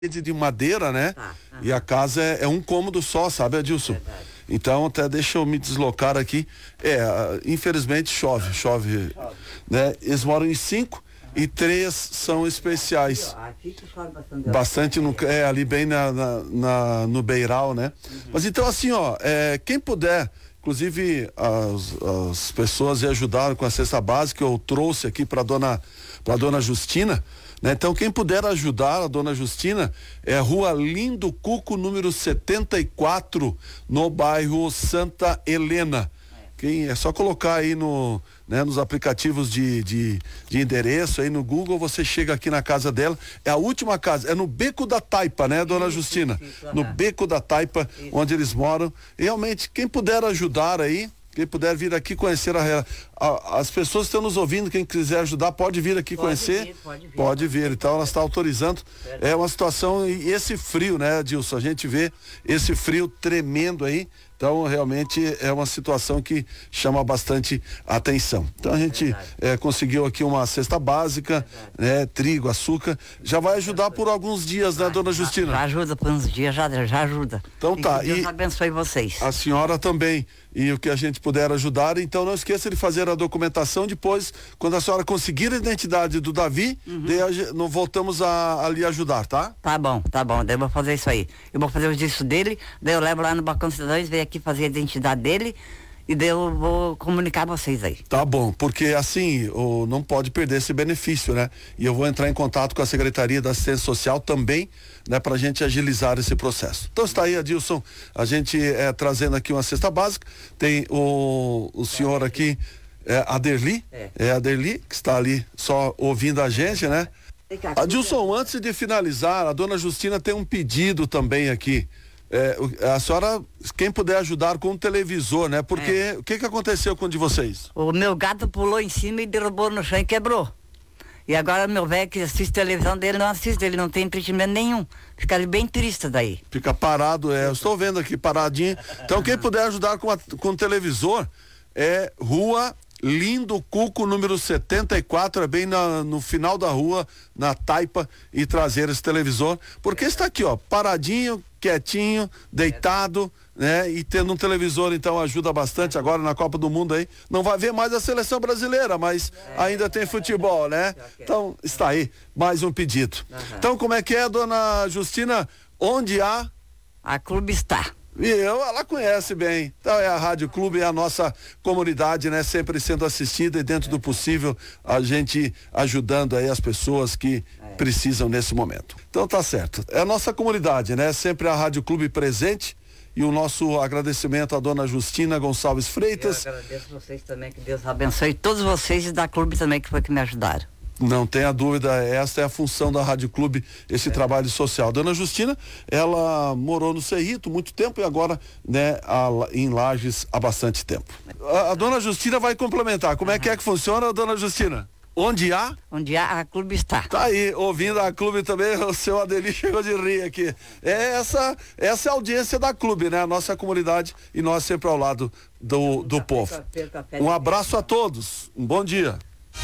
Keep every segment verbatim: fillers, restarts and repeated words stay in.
de madeira, né? Tá, uhum. E a casa é, é um cômodo só, sabe, Adilson? Verdade. Então, até deixa eu me deslocar aqui. É, infelizmente chove, chove, Chove. né? Eles moram em cinco uhum. e três são especiais. Aqui que chove bastante. Bastante no, é, ali bem na, na, na- no beiral, né? Uhum. Mas então, assim, ó, é, quem puder, inclusive as, as pessoas ajudaram com a cesta básica, eu trouxe aqui para dona, para dona Justina. Né? Então, quem puder ajudar a dona Justina, é Rua Lindo Cuco, número setenta e quatro, no bairro Santa Helena. Quem, é só colocar aí no, né, nos aplicativos de, de, de endereço, aí no Google, você chega aqui na casa dela. É a última casa, é no Beco da Taipa, né, dona Isso, Justina? isso, isso, No aham. Beco da Taipa, Isso. onde eles moram. Realmente, quem puder ajudar aí, quem puder vir aqui conhecer a, a as pessoas que estão nos ouvindo, quem quiser ajudar, pode vir aqui Pode conhecer. vir, pode vir. Pode vir. Então ela está autorizando. Verdade. É uma situação, e esse frio, né, Dilson? A gente vê esse frio tremendo aí. Então, realmente é uma situação que chama bastante atenção. Então, a gente é, conseguiu aqui uma cesta básica, né, trigo, açúcar. Já vai ajudar por alguns dias, né, dona Justina? Já ajuda por uns dias, já, já ajuda. Então E tá, que Deus e- abençoe vocês. A senhora também. E o que a gente puder ajudar, então não esqueça de fazer a documentação depois, quando a senhora conseguir a identidade do Davi, daí a gen- não voltamos a, ali ajudar, tá? Tá bom, tá bom, daí eu vou fazer isso aí. Eu vou fazer o registro dele, daí eu levo lá no balcão de cidadãos, venho aqui fazer a identidade dele e daí eu vou comunicar vocês aí. Tá bom, porque assim, o, não pode perder esse benefício, né? E eu vou entrar em contato com a Secretaria da Assistência Social também, né, pra gente agilizar esse processo. Então está aí, Adilson, a gente é, trazendo aqui uma cesta básica, tem o, o senhor aqui, é, Aderli, É. é Aderli, que está ali só ouvindo a gente, né? Adilson, antes de finalizar, a dona Justina tem um pedido também aqui. É, o- a senhora, quem puder ajudar com o televisor, né? Porque É. o que que aconteceu com o de vocês? O meu gato pulou em cima e derrubou no chão e quebrou. E agora meu velho que assiste televisão dele não assiste, ele não tem entretenimento nenhum. Fica ali bem triste daí. Fica parado, é, eu estou vendo aqui paradinho. Então quem puder ajudar com, a, com o televisor é Rua Lindo Cuco, número setenta e quatro, é bem na, no final da rua, na Taipa, e trazer esse televisor, porque está aqui, ó, paradinho, quietinho, deitado, né? E tendo um televisor, então ajuda bastante agora na Copa do Mundo aí. Não vai ver mais a seleção brasileira, mas ainda tem futebol, né? Então está aí, mais um pedido. Então como é que é, dona Justina? Onde há A clube está. e eu, ela conhece bem. Então é a Rádio Clube, é a nossa comunidade, né? Sempre sendo assistida e dentro do possível a gente ajudando aí as pessoas que precisam nesse momento. Então tá certo. É a nossa comunidade, né? Sempre a Rádio Clube presente e o nosso agradecimento à dona Justina Gonçalves Freitas. Eu agradeço vocês também, que Deus abençoe todos vocês e da clube também que foi que me ajudaram. Não tenha dúvida, esta é a função da Rádio Clube, esse trabalho social. Dona Justina, ela morou no Cerrito muito tempo e agora, né, a- em Lages há bastante tempo. A, a dona Justina vai complementar. Como é que é que funciona, dona Justina? Onde há? Onde há, a clube está. Tá aí, ouvindo a Clube também, o seu Adeli chegou de rir aqui. É essa, essa é a audiência da Clube, né? A nossa comunidade e nós sempre ao lado do, do povo. Um abraço a todos, um bom dia.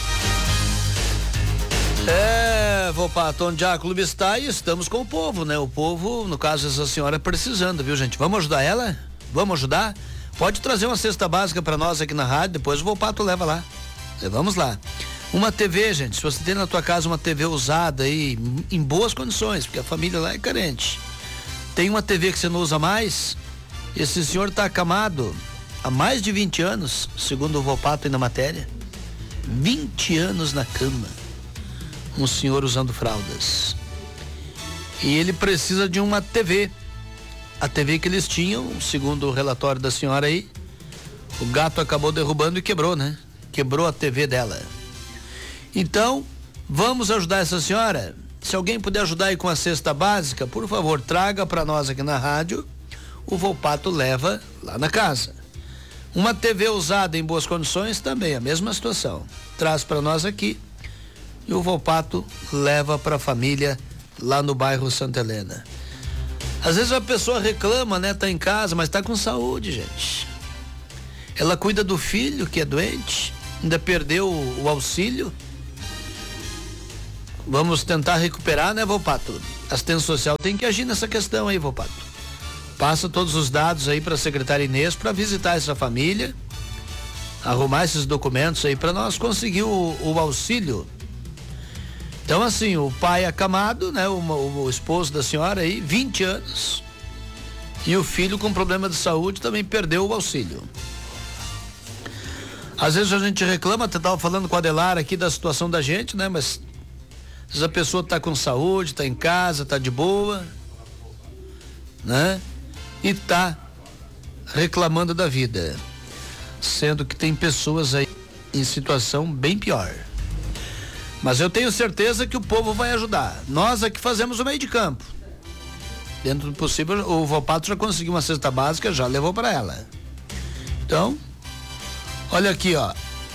É, Volpato, onde a clube está e estamos com o povo, né? O povo, no caso essa senhora, precisando, viu, gente? Vamos ajudar ela? Vamos ajudar? Pode trazer uma cesta básica para nós aqui na rádio, depois o Volpato leva lá. É, vamos lá. Uma T V, gente, se você tem na tua casa uma T V usada aí, em boas condições, porque a família lá é carente. Tem uma T V que você não usa mais? Esse senhor tá acamado há mais de vinte anos, segundo o Volpato aí na matéria. vinte anos na cama. Um senhor usando fraldas. E ele precisa de uma T V. A T V que eles tinham, segundo o relatório da senhora aí, o gato acabou derrubando e quebrou, né? Quebrou a T V dela. Então, vamos ajudar essa senhora? Se alguém puder ajudar aí com a cesta básica, por favor, traga para nós aqui na rádio. O Volpato leva lá na casa. Uma T V usada em boas condições, também a mesma situação. Traz para nós aqui. E o Volpato leva para a família lá no bairro Santa Helena. Às vezes a pessoa reclama, né? Tá em casa, mas tá com saúde, gente. Ela cuida do filho que é doente, ainda perdeu o, o auxílio. Vamos tentar recuperar, né, Volpato? a assistência social tem que agir nessa questão aí, Volpato. Passa todos os dados aí para a secretária Inês para visitar essa família, arrumar esses documentos aí para nós conseguir o, o auxílio. Então, assim, o pai acamado, né, o, o, o esposo da senhora aí, vinte anos, e o filho com problema de saúde também perdeu o auxílio. Às vezes a gente reclama, até estava falando com a Adelar aqui da situação da gente, né? Mas às vezes a pessoa está com saúde, está em casa, está de boa, né? E tá reclamando da vida, sendo que tem pessoas aí em situação bem pior. Mas eu tenho certeza que o povo vai ajudar. Nós aqui fazemos o meio de campo. Dentro do possível, o Volpato já conseguiu uma cesta básica, já levou para ela. Então, olha aqui, ó.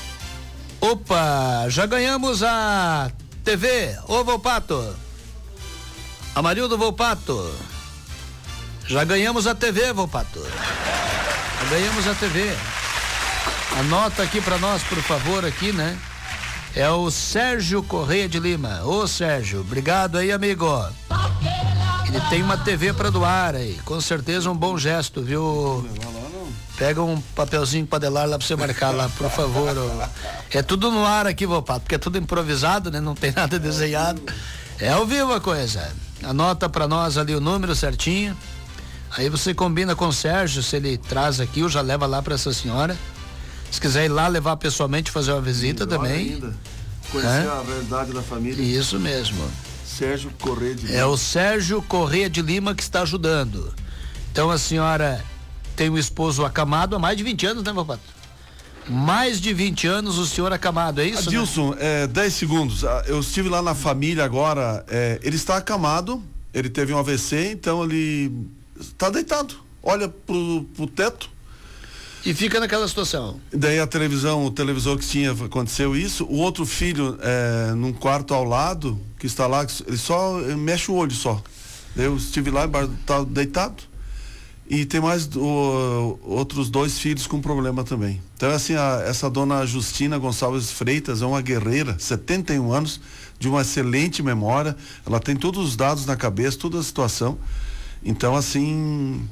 Opa, já ganhamos a T V. Ô, Volpato. Amarildo Volpato. Já ganhamos a T V, Volpato. Já ganhamos a T V. Anota aqui pra nós, por favor, aqui, né? É o Sérgio Correia de Lima. Ô, Sérgio, obrigado aí, amigo. Ele tem uma T V pra doar aí. Com certeza um bom gesto, viu? Pega um papelzinho pra Adelar lá pra você marcar lá, por favor. É tudo no ar aqui, Volpato, porque é tudo improvisado, né? Não tem nada desenhado. É ao vivo a coisa. Anota pra nós ali o número certinho. Aí você combina com o Sérgio, se ele traz aqui, ou já leva lá pra essa senhora. Se quiser ir lá levar pessoalmente, fazer uma visita melhor também. Ainda. Conhecer é? a verdade da família. Isso mesmo. Sérgio Correia de Lima. É o Sérgio Correia de Lima que está ajudando. Então a senhora tem o esposo acamado há mais de vinte anos, né, Volpato? Mais de vinte anos o senhor acamado, é isso? Adilson, né? é, dez segundos. Eu estive lá na família agora. É, ele está acamado, ele teve um A V C, então ele está deitado. Olha pro, pro teto. E fica naquela situação. Daí a televisão, o televisor que tinha, aconteceu isso. O outro filho, é, num quarto ao lado, que está lá, ele só mexe o olho só. Daí eu estive lá, tá deitado. E tem mais o, outros dois filhos com problema também. Então, assim, a, essa dona Justina Gonçalves Freitas é uma guerreira, setenta e um anos, de uma excelente memória. Ela tem todos os dados na cabeça, toda a situação. Então, assim,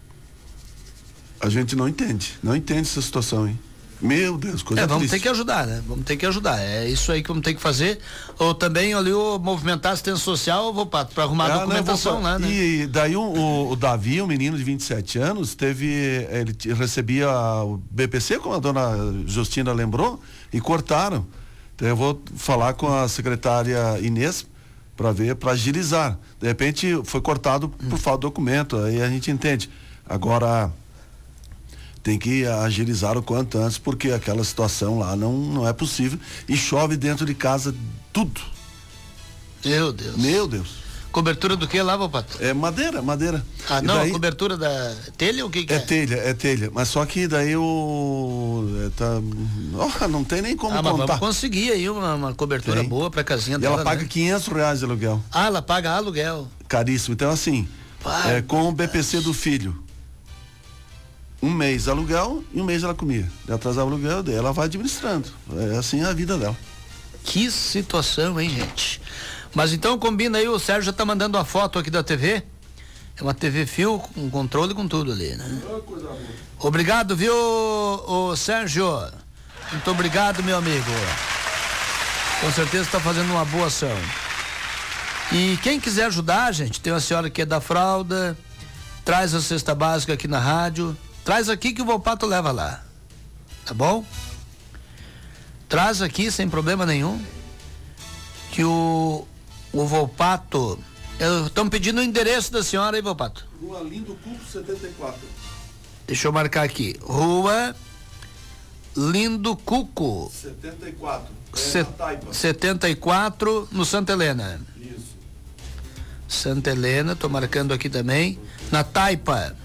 a gente não entende, não entende essa situação, hein? Meu Deus, coisa É, vamos triste. ter que ajudar, né? Vamos ter que ajudar. É isso aí que vamos ter que fazer. Ou também ali o movimentar a assistência social, vou para arrumar a documentação lá, né? E daí o, o, o Davi, um menino de vinte e sete anos, teve, ele recebia o B P C, como a dona Justina lembrou, e cortaram. Então eu vou falar com a secretária Inês para ver, para agilizar. De repente foi cortado por falta de documento, aí a gente entende. Agora tem que agilizar o quanto antes, porque aquela situação lá não, não é possível. E chove dentro de casa tudo. Meu Deus. Meu Deus. Cobertura do que lá, Volpato? É madeira, madeira. Ah, e não, daí, a cobertura da telha ou o que que é? É telha, é telha. Mas só que daí o... É, tá, oh, não tem nem como ah, contar. Mas vamos conseguir aí uma, uma cobertura tem. boa pra casinha e dela, ela paga né? quinhentos reais de aluguel. Ah, ela paga aluguel. Caríssimo. Então assim, é, com o B P C do filho, um mês aluguel e um mês ela comia. Ela atrasava o aluguel, daí ela vai administrando. É assim a vida dela. Que situação, hein, gente? Mas então combina aí, o Sérgio já tá mandando a foto aqui da T V. É uma T V fio com controle com tudo ali, né? Obrigado, viu, o Sérgio? Muito obrigado, meu amigo. Com certeza está fazendo uma boa ação. E quem quiser ajudar, gente, tem uma senhora que é da fralda, traz a cesta básica aqui na rádio, traz aqui que o Volpato leva lá, tá bom? Traz aqui sem problema nenhum, que o, o Volpato, estão pedindo o endereço da senhora aí, Volpato. Rua Lindo Cuco setenta e quatro. Deixa eu marcar aqui, Rua Lindo Cuco setenta e quatro. É Set, setenta e quatro no Santa Helena. Isso. Santa Helena, tô marcando aqui também, na Taipa.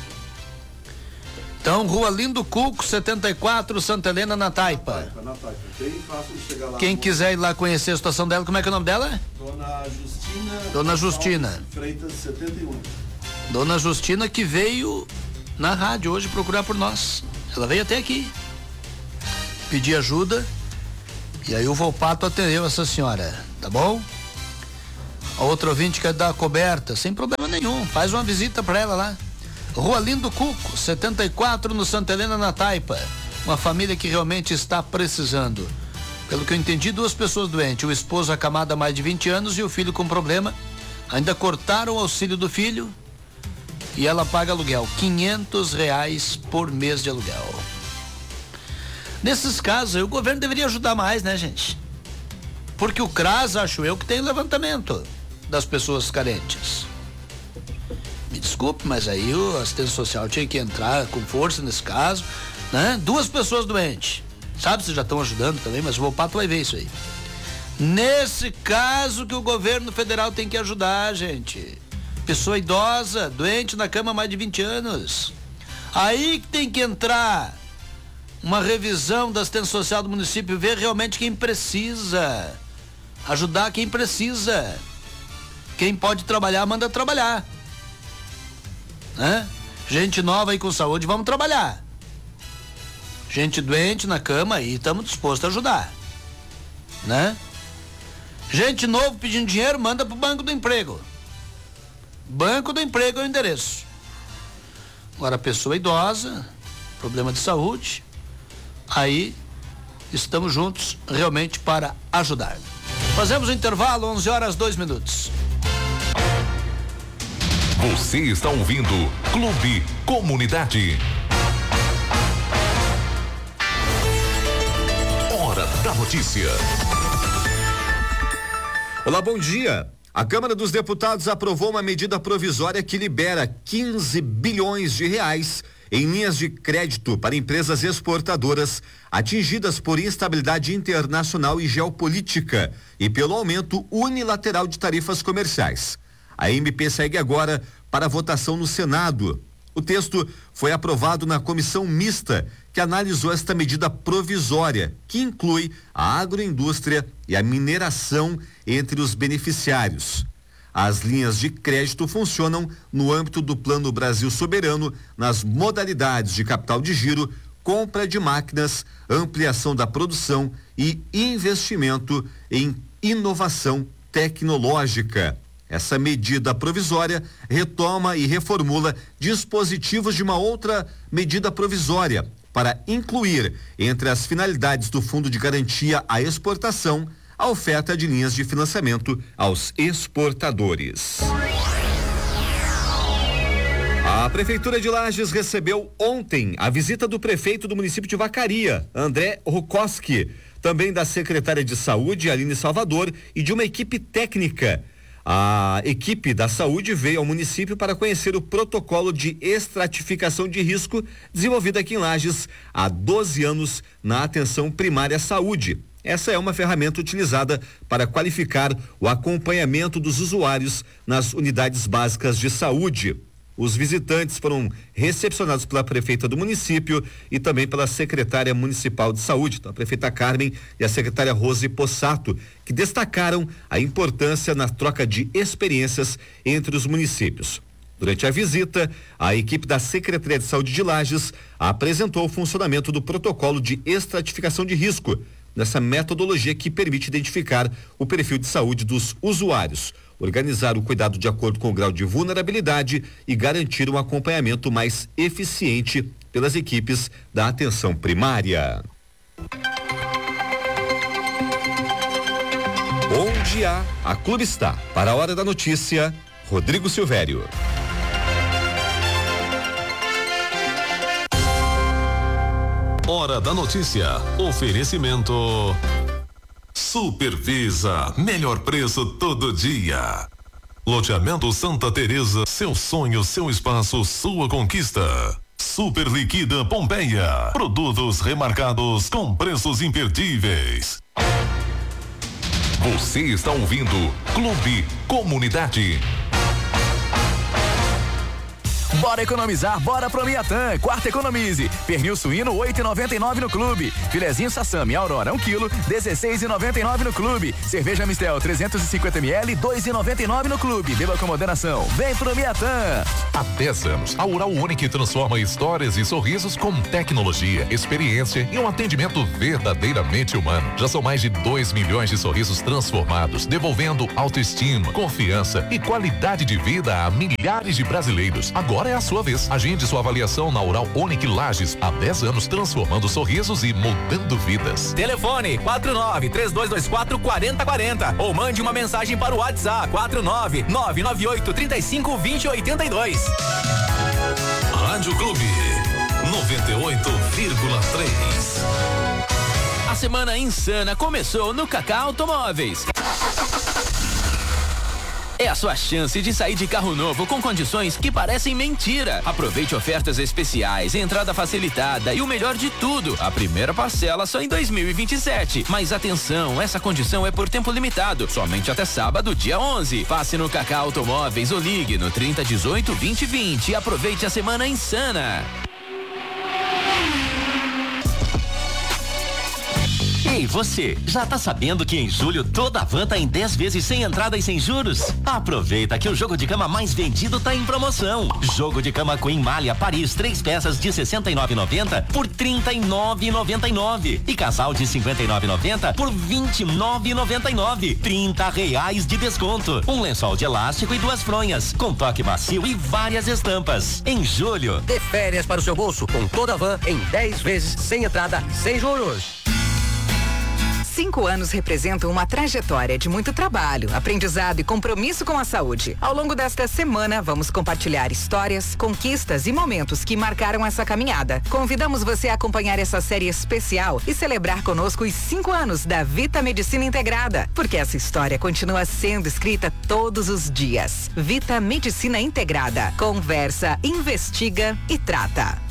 Então, Rua Lindo Cuco, setenta e quatro, Santa Helena, na Taipa. Na Taipa, na Taipa. Bem fácil de chegar lá. Quem quiser ir lá conhecer a situação dela, como é que é o nome dela? Dona Justina. Dona Justina. Freitas, setenta e um. Dona Justina, que veio na rádio hoje procurar por nós. Ela veio até aqui pedir ajuda, e aí o Volpato atendeu essa senhora, tá bom? A outra ouvinte quer dar a coberta, sem problema nenhum, faz uma visita para ela lá. Rua Lindo Cuco, setenta e quatro, no Santa Helena, na Taipa. Uma família que realmente está precisando. Pelo que eu entendi, duas pessoas doentes, o esposo acamado há mais de vinte anos e o filho com problema. Ainda cortaram o auxílio do filho e ela paga aluguel, quinhentos reais por mês de aluguel. Nesses casos, o governo deveria ajudar mais, né, gente? Porque o CRAS, acho eu, que tem levantamento das pessoas carentes. Me desculpe, mas aí o assistente social tinha que entrar com força nesse caso, né? Duas pessoas doentes, sabe, se já estão ajudando também, mas o Volpato vai ver isso aí. Nesse caso que o governo federal tem que ajudar, gente. Pessoa idosa, doente na cama há mais de vinte anos. Aí que tem que entrar uma revisão da assistência social do município, ver realmente quem precisa. Ajudar quem precisa. Quem pode trabalhar, manda trabalhar. Né? Gente nova aí com saúde, vamos trabalhar. Gente doente na cama, aí estamos dispostos a ajudar. Né? Gente novo pedindo dinheiro, manda pro Banco do Emprego. Banco do Emprego é o endereço. Agora, pessoa idosa, problema de saúde, aí estamos juntos realmente para ajudar. Fazemos o intervalo, onze horas, dois minutos. Você está ouvindo Clube Comunidade. Hora da notícia. Olá, bom dia. A Câmara dos Deputados aprovou uma medida provisória que libera quinze bilhões de reais em linhas de crédito para empresas exportadoras atingidas por instabilidade internacional e geopolítica e pelo aumento unilateral de tarifas comerciais. A M P segue agora para votação no Senado. O texto foi aprovado na comissão mista que analisou esta medida provisória, que inclui a agroindústria e a mineração entre os beneficiários. As linhas de crédito funcionam no âmbito do Plano Brasil Soberano, nas modalidades de capital de giro, compra de máquinas, ampliação da produção e investimento em inovação tecnológica. Essa medida provisória retoma e reformula dispositivos de uma outra medida provisória para incluir entre as finalidades do Fundo de Garantia à Exportação a oferta de linhas de financiamento aos exportadores. A Prefeitura de Lages recebeu ontem a visita do prefeito do município de Vacaria, André Rukoski, também da secretária de Saúde, Aline Salvador, e de uma equipe técnica. A equipe da saúde veio ao município para conhecer o protocolo de estratificação de risco desenvolvido aqui em Lages há doze anos na atenção primária à saúde. Essa é uma ferramenta utilizada para qualificar o acompanhamento dos usuários nas unidades básicas de saúde. Os visitantes foram recepcionados pela prefeita do município e também pela secretária municipal de saúde, então a prefeita Carmen e a secretária Rose Possato, que destacaram a importância na troca de experiências entre os municípios. Durante a visita, a equipe da Secretaria de Saúde de Lages apresentou o funcionamento do protocolo de estratificação de risco, nessa metodologia que permite identificar o perfil de saúde dos usuários, organizar o cuidado de acordo com o grau de vulnerabilidade e garantir um acompanhamento mais eficiente pelas equipes da atenção primária. Onde há, a Clube está. Para a hora da notícia, Rodrigo Silvério. Hora da notícia. Oferecimento Supervisa, melhor preço todo dia. Loteamento Santa Teresa, seu sonho, seu espaço, sua conquista. Super Liquida Pompeia, produtos remarcados com preços imperdíveis. Você está ouvindo Clube Comunidade. Bora economizar, bora pro Miatã. Quarta economize. Pernil suíno oito e noventa e nove no clube. Filezinho Sassami Aurora um quilo, dezesseis e noventa e nove no clube. Cerveja Mistel trezentos e cinquenta mililitros, dois e noventa e nove no clube. Beba com moderação. Vem pro Miatã. Há dez anos, a Oral Unique transforma histórias e sorrisos com tecnologia, experiência e um atendimento verdadeiramente humano. Já são mais de dois milhões de sorrisos transformados, devolvendo autoestima, confiança e qualidade de vida a milhares de brasileiros. Agora é a sua vez. Agende sua avaliação na Oral Unique Lages. Há dez anos transformando sorrisos e mudando vidas. Telefone quatro nove três dois dois quatro quatro zero quatro zero ou mande uma mensagem para o WhatsApp quatro nove nove nove oito três cinco dois zero oito dois. Rádio Clube noventa e oito vírgula três. A semana insana começou no Cacá Automóveis. É a sua chance de sair de carro novo com condições que parecem mentira. Aproveite ofertas especiais, entrada facilitada e o melhor de tudo, a primeira parcela só em dois mil e vinte e sete. Mas atenção, essa condição é por tempo limitado, somente até sábado, dia onze. Passe no Cacá Automóveis ou ligue no trinta dezoito vinte vinte e aproveite a semana insana. Ei, você, já tá sabendo que em julho toda a van tá em dez vezes sem entrada e sem juros? Aproveita que o jogo de cama mais vendido tá em promoção. Jogo de cama Queen Malha Paris, três peças de sessenta e nove reais e noventa centavos por trinta e nove reais e noventa e nove centavos. E casal de cinquenta e nove reais e noventa centavos por vinte e nove reais e noventa e nove centavos. trinta reais de desconto. Um lençol de elástico e duas fronhas, com toque macio e várias estampas. Em julho, dê férias para o seu bolso com toda a van em dez vezes sem entrada e sem juros. Cinco anos representam uma trajetória de muito trabalho, aprendizado e compromisso com a saúde. Ao longo desta semana, vamos compartilhar histórias, conquistas e momentos que marcaram essa caminhada. Convidamos você a acompanhar essa série especial e celebrar conosco os cinco anos da Vita Medicina Integrada, porque essa história continua sendo escrita todos os dias. Vita Medicina Integrada. Conversa, investiga e trata.